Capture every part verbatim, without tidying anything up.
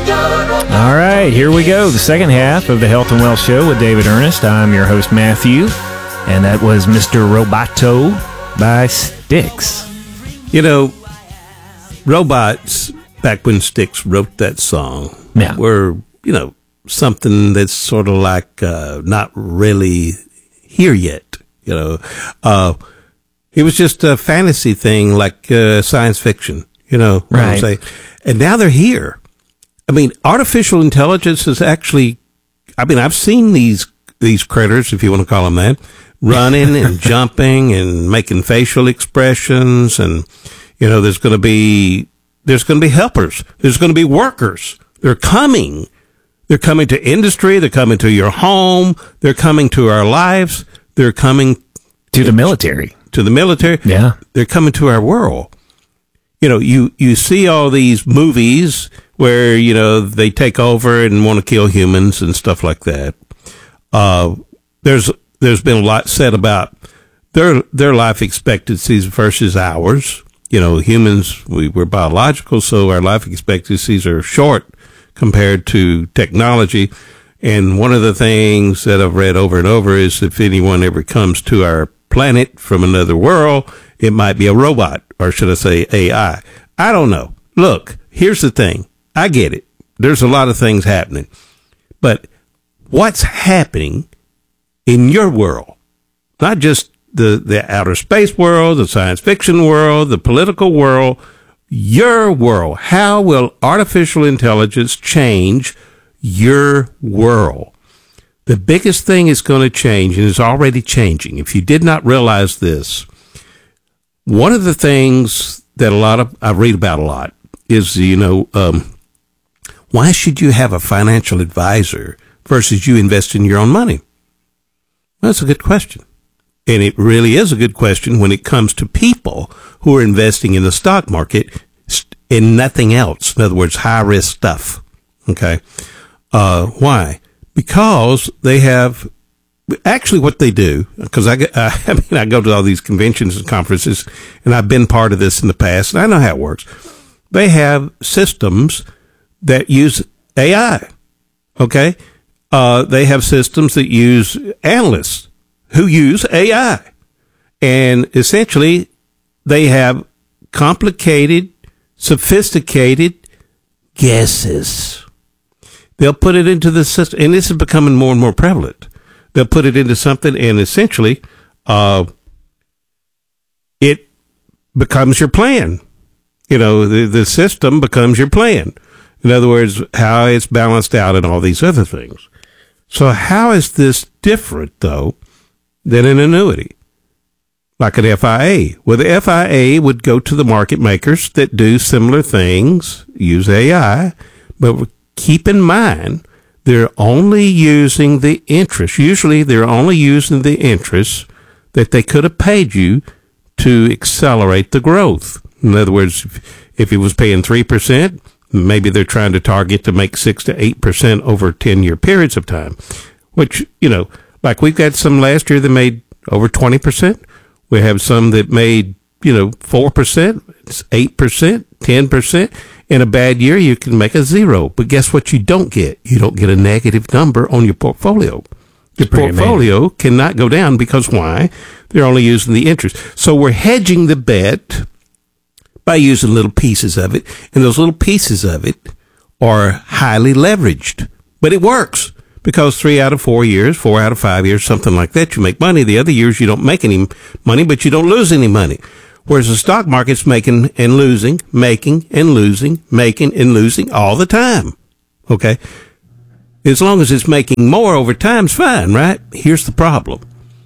All right, here we go. The second half of the Health and Wealth Show with David Ernest. I'm your host, Matthew, and that was Mister Roboto by Styx. You know, robots, back when Styx wrote that song, yeah. were, you know, something that's sort of like uh, not really here yet. You know, uh, it was just a fantasy thing like uh, science fiction, you know, what I'm right. saying? And now they're here. I mean, artificial intelligence is actually, I mean, I've seen these, these critters, if you want to call them that, running and jumping and making facial expressions. And, you know, there's going to be, there's going to be helpers. There's going to be workers. They're coming. They're coming to industry. They're coming to your home. They're coming to our lives. They're coming to the military, to the military. Yeah. They're coming to our world. You know, you, you see all these movies where, you know, they take over and want to kill humans and stuff like that. Uh, there's, there's been a lot said about their, their life expectancies versus ours. You know, humans, we, we're biological, so our life expectancies are short compared to technology. And one of the things that I've read over and over is if anyone ever comes to our planet from another world, it might be a robot, or should I say A I. I don't know. Look, here's the thing. I get it. There's a lot of things happening. But what's happening in your world? Not just the, the outer space world, the science fiction world, the political world, your world. How will artificial intelligence change your world? The biggest thing is going to change, and is already changing. If you did not realize this, one of the things that a lot of, I read about a lot is, you know, um, why should you have a financial advisor versus you invest in your own money? That's a good question. And it really is a good question when it comes to people who are investing in the stock market and nothing else. In other words, high risk stuff. Okay. Uh, why? Because they have, actually what they do, because I, I mean, I go to all these conventions and conferences, and I've been part of this in the past, and I know how it works. They have systems that use A I. Okay. Uh, they have systems that use analysts who use A I. And essentially, they have complicated, sophisticated guesses. They'll put it into the system, and this is becoming more and more prevalent. They'll put it into something, and essentially, uh, it becomes your plan. You know, the, the system becomes your plan. In other words, how it's balanced out and all these other things. So how is this different, though, than an annuity? Like an F I A. Well, the F I A would go to the market makers that do similar things, use A I, but keep in mind, they're only using the interest. Usually, they're only using the interest that they could have paid you to accelerate the growth. In other words, if, if it was paying three percent, maybe they're trying to target to make six to eight percent over ten-year periods of time, which, you know, like we've got some last year that made over twenty percent. We have some that made, you know, four percent, eight percent, ten percent. In a bad year, you can make a zero. But guess what you don't get? You don't get a negative number on your portfolio. Your portfolio amazing. Cannot go down because why? They're only using the interest. So we're hedging the bet by using little pieces of it. And those little pieces of it are highly leveraged. But it works because three out of four years, four out of five years, something like that, you make money. The other years, you don't make any money, but you don't lose any money. Whereas the stock market's making and losing, making and losing, making and losing all the time. Okay? As long as it's making more over time, it's fine, right? Here's the problem.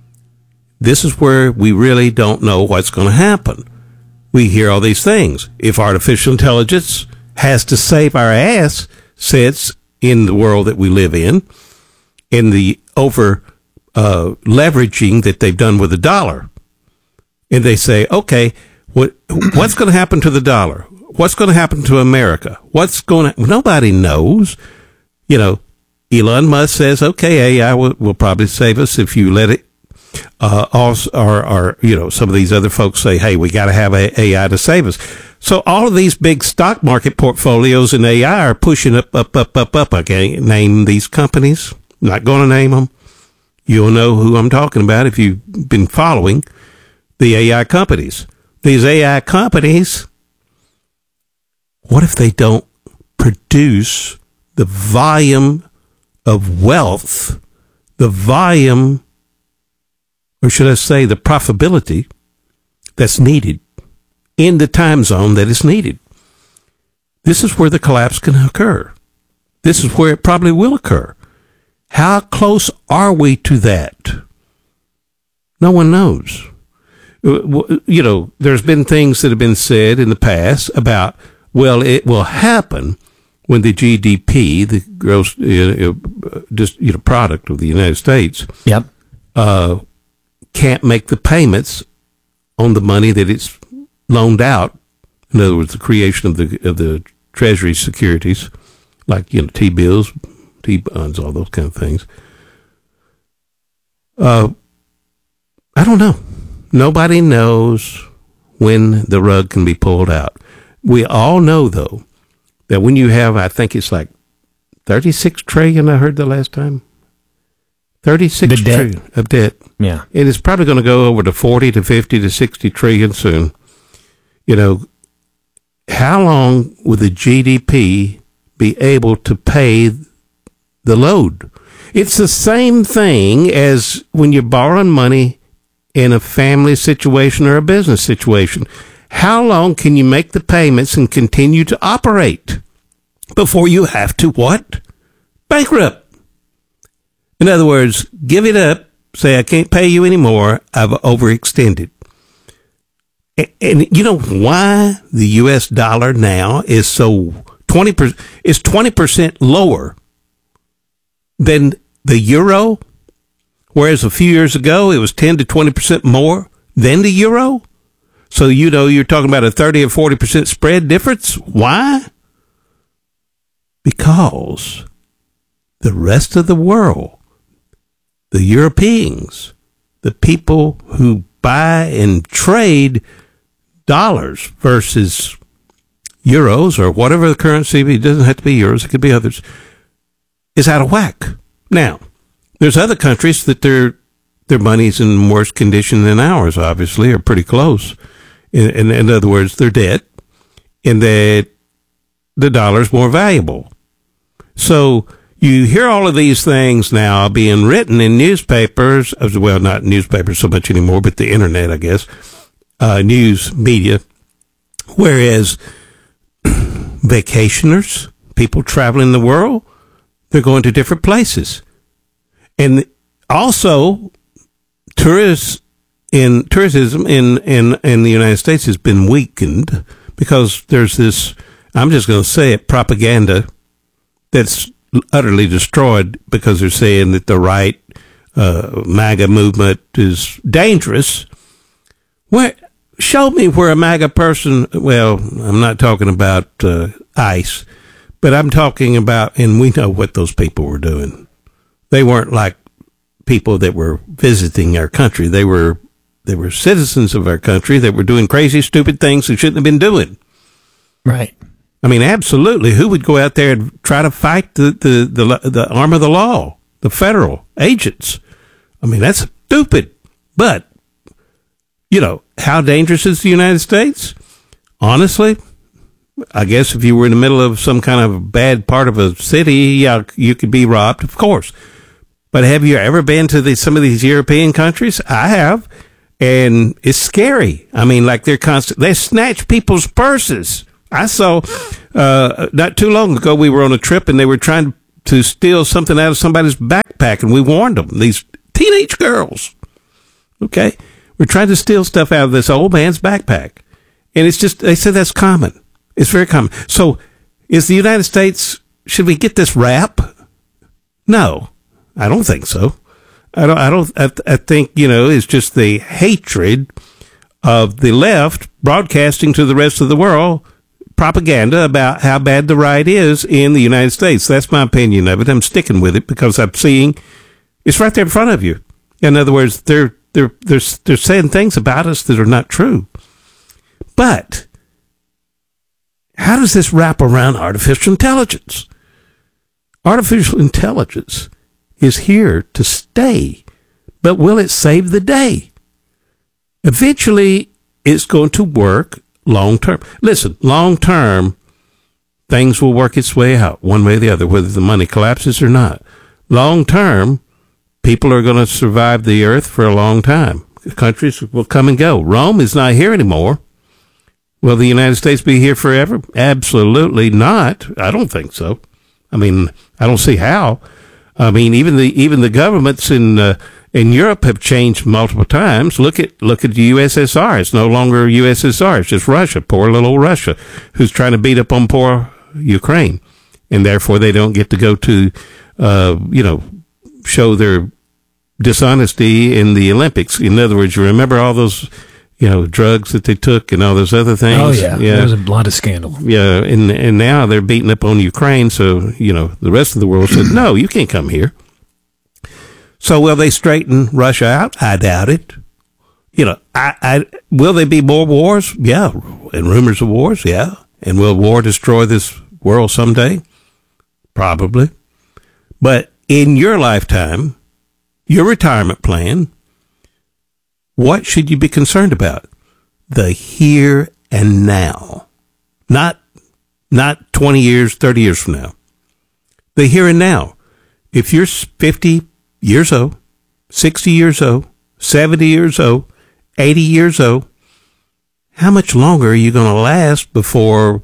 This is where we really don't know what's going to happen. We hear all these things. If artificial intelligence has to save our ass, sits in the world that we live in, in the over uh, leveraging that they've done with the dollar, and they say, okay, what what's going to happen to the dollar? What's going to happen to America? What's going to, nobody knows. You know, Elon Musk says, okay, A I will, will probably save us if you let it. Uh, also, or, or, you know, some of these other folks say, hey, we got to have a AI to save us. So all of these big stock market portfolios in A I are pushing up, up, up, up, up. I can't name these companies. I'm not going to name them. You'll know who I'm talking about if you've been following the A I companies. These A I companies, what if they don't produce the volume of wealth, the volume, or should I say the profitability that's needed in the time zone that is needed? This is where the collapse can occur. This is where it probably will occur. How close are we to that? No one knows. You know, there's been things that have been said in the past about, well, it will happen when the G D P, the gross uh, just you know product of the United States, yep, uh, can't make the payments on the money that it's loaned out. In other words, the creation of the of the Treasury securities, like you know T-bills, T-bonds, all those kind of things. Uh, I don't know. Nobody knows when the rug can be pulled out. We all know, though, that when you have, I think it's like thirty-six trillion, I heard the last time. thirty-six trillion of debt. Yeah. And it's probably going to go over to forty to fifty to sixty trillion soon. You know, how long will the G D P be able to pay the load? It's the same thing as when you're borrowing money in a family situation or a business situation. How long can you make the payments and continue to operate before you have to what? Bankrupt. In other words, give it up, say, I can't pay you anymore, I've overextended. And, and you know why the U S dollar now is so twenty percent, is twenty percent lower than the euro, whereas a few years ago it was ten to twenty percent more than the euro? So, you know, you're talking about a thirty or forty percent spread difference. Why? Because the rest of the world, the Europeans, the people who buy and trade dollars versus euros or whatever the currency, it doesn't have to be euros, it could be others, is out of whack. Now, there's other countries that their their money's in worse condition than ours, obviously, or pretty close. In, in, in other words, their debt, and that the dollar's more valuable. So you hear all of these things now being written in newspapers, well, not newspapers so much anymore, but the internet, I guess, uh, news media, whereas vacationers, people traveling the world, they're going to different places. And also, tourists in tourism in, in, in the United States has been weakened because there's this, I'm just going to say it, propaganda that's utterly destroyed because they're saying that the right uh, MAGA movement is dangerous. Where, show me where a MAGA person, well, I'm not talking about uh, ICE, but I'm talking about, and we know what those people were doing. They weren't like people that were visiting our country. They were they were citizens of our country that were doing crazy, stupid things they shouldn't have been doing. Right. I mean, absolutely. Who would go out there and try to fight the, the, the, the arm of the law, the federal agents? I mean, that's stupid. But, you know, how dangerous is the United States? Honestly, I guess if you were in the middle of some kind of bad part of a city, yeah, you could be robbed, of course. But have you ever been to the, some of these European countries? I have. And it's scary. I mean, like they're constant, they snatch people's purses. I saw, uh, not too long ago, we were on a trip and they were trying to steal something out of somebody's backpack, and we warned them, these teenage girls. Okay. We're trying to steal stuff out of this old man's backpack. And it's just, they said that's common. It's very common. So is the United States, should we get this rap? No, I don't think so. I don't, I don't, I, I think, you know, it's just the hatred of the left broadcasting to the rest of the world propaganda about how bad the right is in the United States. That's my opinion of it. I'm sticking with it because I'm seeing it's right there in front of you. In other words, they're, they're, they're, they're saying things about us that are not true. But how does this wrap around artificial intelligence? Artificial intelligence is here to stay, but will it save the day? Eventually, it's going to work long term. Listen, long term, things will work its way out one way or the other, whether the money collapses or not. Long term, people are going to survive the earth for a long time. Countries will come and go. Rome is not here anymore. Will the United States be here forever? Absolutely not. I don't think so. I mean, I don't see how. I mean, even the even the governments in uh, in Europe have changed multiple times. Look at look at the U S S R. It's no longer U S S R. It's just Russia, poor little Russia, who's trying to beat up on poor Ukraine, and therefore they don't get to go to, uh, you know, show their dishonesty in the Olympics. In other words, you remember all those, you know, drugs that they took and all those other things. Oh yeah, yeah. There was a lot of scandal. Yeah, and and now they're beating up on Ukraine. So you know, the rest of the world said, no, you can't come here. So will they straighten Russia out? I doubt it. You know, I, I will there be more wars? Yeah, and rumors of wars. Yeah, and will war destroy this world someday? Probably. But in your lifetime, your retirement plan, what should you be concerned about? The here and now. Not, not twenty years, thirty years from now. The here and now. If you're fifty years old, sixty years old, seventy years old, eighty years old, how much longer are you going to last before,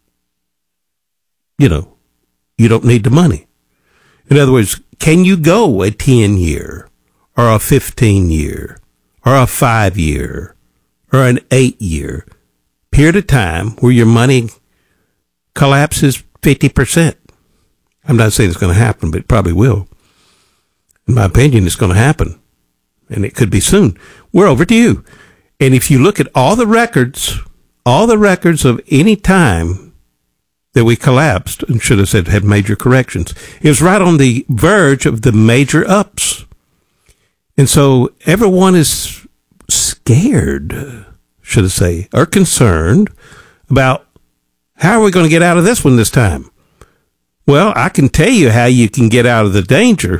you know, you don't need the money? In other words, can you go a ten year or a fifteen year or a five year or an eight year period of time where your money collapses fifty percent? I'm not saying it's going to happen, but it probably will. In my opinion, it's going to happen, and it could be soon. We're over to you. And if you look at all the records, all the records of any time that we collapsed, and should have said had major corrections, it was right on the verge of the major ups. And so everyone is scared, should I say, or concerned about how are we going to get out of this one this time? Well, I can tell you how you can get out of the danger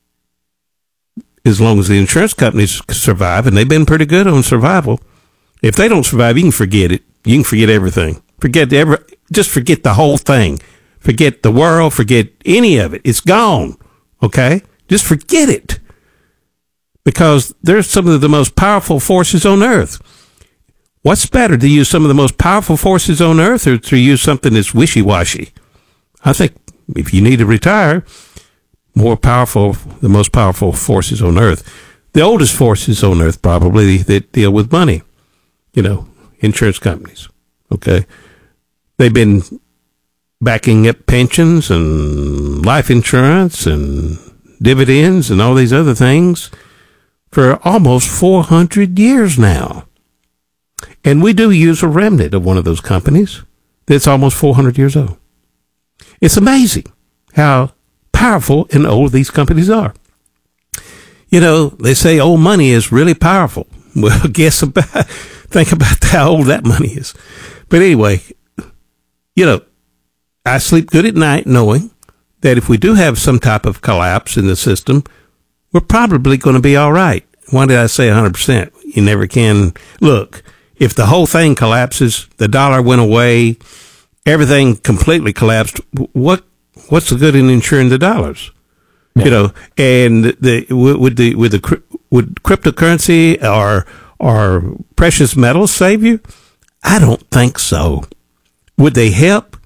as long as the insurance companies survive, and they've been pretty good on survival. If they don't survive, you can forget it. You can forget everything. Forget every, just forget the whole thing. Forget the world. Forget any of it. It's gone. Okay? Just forget it. Because they're some of the most powerful forces on earth. What's better, to use some of the most powerful forces on earth or to use something that's wishy-washy? I think if you need to retire, more powerful, the most powerful forces on earth. The oldest forces on earth probably that deal with money. You know, insurance companies. Okay? They've been backing up pensions and life insurance and dividends and all these other things for almost four hundred years now. And we do use a remnant of one of those companies that's almost four hundred years old. It's amazing how powerful and old these companies are. You know, they say old money is really powerful. Well, guess about, think about how old that money is. But anyway, you know, I sleep good at night knowing that if we do have some type of collapse in the system, we're probably going to be all right. Why did I say one hundred percent? You never can. Look, if the whole thing collapses, the dollar went away, everything completely collapsed, what what's the good in insuring the dollars? Yeah. You know, and the would the with the would cryptocurrency or or precious metals save you? I don't think so. Would they help?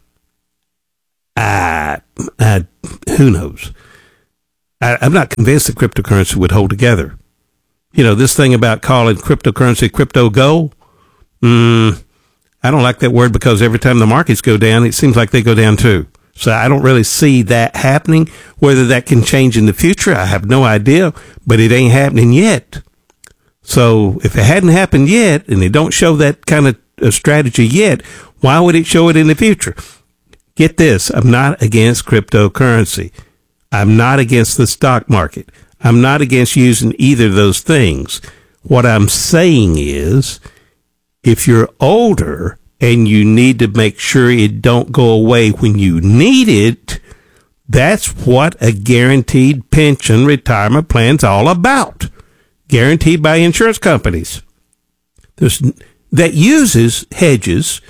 I, I who knows? I, I'm not convinced that cryptocurrency would hold together. You know, this thing about calling cryptocurrency crypto gold, mm, I don't like that word because every time the markets go down, it seems like they go down too. So I don't really see that happening. Whether that can change in the future, I have no idea, but it ain't happening yet. So if it hadn't happened yet, and they don't show that kind of uh, strategy yet, why would it show it in the future? Get this, I'm not against cryptocurrency. I'm not against the stock market. I'm not against using either of those things. What I'm saying is, if you're older and you need to make sure it don't go away when you need it. That's what a guaranteed pension retirement plan's all about. Guaranteed by insurance companies. There's, that uses hedges,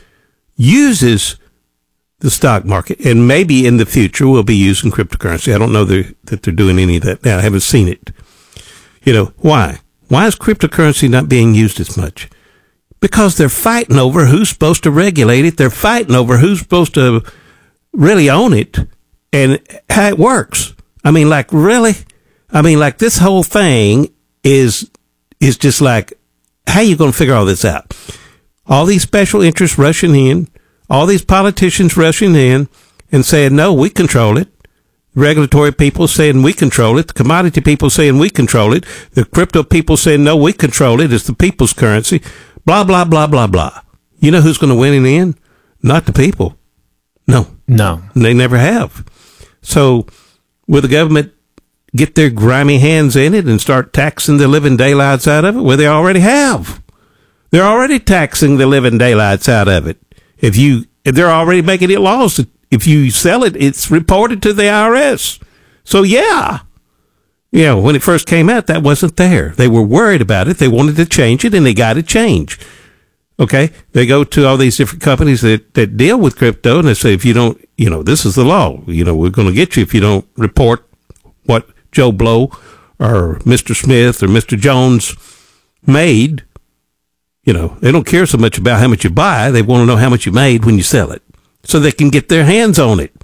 uses the stock market, and maybe in the future we'll be using cryptocurrency. I don't know they're, that they're doing any of that now. I haven't seen it. You know, why? Why is cryptocurrency not being used as much? Because they're fighting over who's supposed to regulate it. They're fighting over who's supposed to really own it and how it works. I mean, like, really? I mean, like, this whole thing is is just like, how are you going to figure all this out? All these special interests rushing in, all these politicians rushing in and saying, no, we control it. Regulatory people saying we control it. The commodity people saying we control it. The crypto people saying, no, we control it. It's the people's currency. Blah, blah, blah, blah, blah. You know who's going to win in the end? Not the people. No. No. They never have. So will the government get their grimy hands in it and start taxing the living daylights out of it? Well, they already have. They're already taxing the living daylights out of it. If you, if they're already making it laws. If you sell it, it's reported to the I R S. So yeah. Yeah, when it first came out, that wasn't there. They were worried about it. They wanted to change it, and they got it changed. Okay? They go to all these different companies that, that deal with crypto, and they say, if you don't, you know, this is the law. You know, we're going to get you if you don't report what Joe Blow or Mister Smith or Mister Jones made. You know, they don't care so much about how much you buy. They want to know how much you made when you sell it so they can get their hands on it.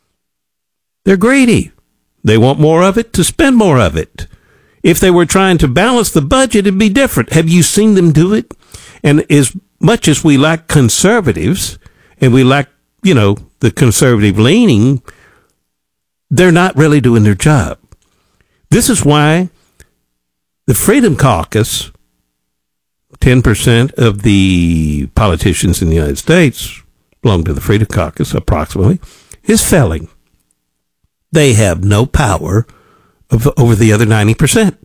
They're greedy. They want more of it to spend more of it. If they were trying to balance the budget, it'd be different. Have you seen them do it? And as much as we like conservatives and we like, you know, the conservative leaning, they're not really doing their job. This is why the Freedom Caucus, ten percent of the politicians in the United States belong to the Freedom Caucus, approximately, is failing. They have no power of, over the other ninety percent.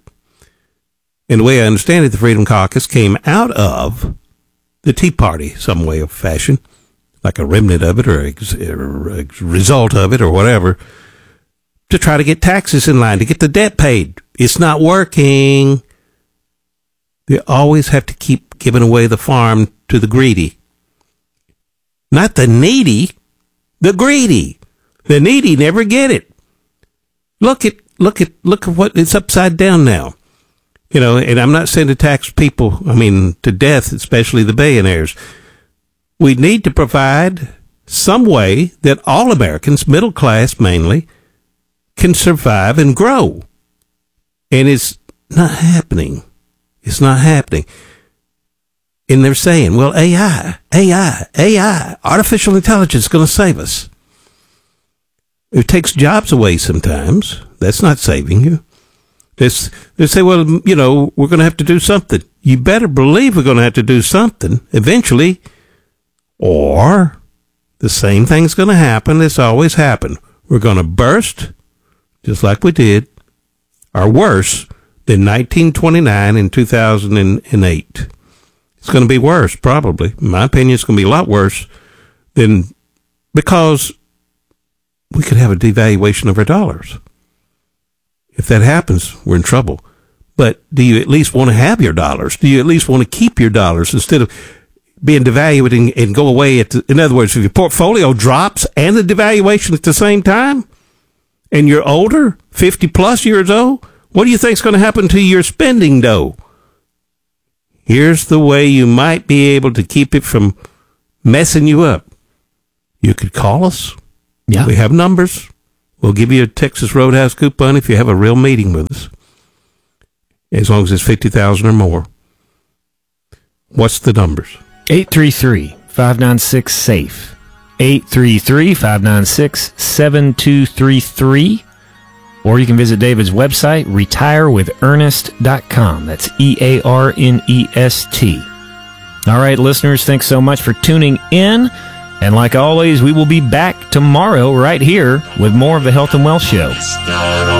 And the way I understand it, the Freedom Caucus came out of the Tea Party, some way of fashion, like a remnant of it or a result of it or whatever, to try to get taxes in line, to get the debt paid. It's not working. They always have to keep giving away the farm to the greedy. Not the needy, the greedy. The needy never get it. Look at, look at, look at what, it's upside down now. You know, and I'm not saying to tax people, I mean, to death, especially the billionaires. We need to provide some way that all Americans, middle class mainly, can survive and grow. And it's not happening. It's not happening. And they're saying, well, A I, A I, A I, artificial intelligence is going to save us. It takes jobs away sometimes. That's not saving you. They, they say, well, you know, we're going to have to do something. You better believe we're going to have to do something eventually, or the same thing's going to happen that's always happened. We're going to burst, just like we did, or worse than nineteen twenty-nine and two thousand eight. It's going to be worse, probably. In my opinion, it's going to be a lot worse than, because we could have a devaluation of our dollars. If that happens, we're in trouble. But do you at least want to have your dollars? Do you at least want to keep your dollars instead of being devalued and, and go away? At the, in other words, if your portfolio drops and the devaluation at the same time, and you're older, fifty plus years old, what do you think is going to happen to your spending dough? Here's the way you might be able to keep it from messing you up. You could call us. Yeah. We have numbers. We'll give you a Texas Roadhouse coupon if you have a real meeting with us, as long as it's fifty thousand dollars or more. What's the numbers? eight three three, five nine six, SAFE. eight three three, five nine six, seven two three three. Or you can visit David's website, retire with ernest dot com. That's E A R N E S T. All right, listeners, thanks so much for tuning in. And like always, we will be back tomorrow right here with more of the Health and Wealth Show.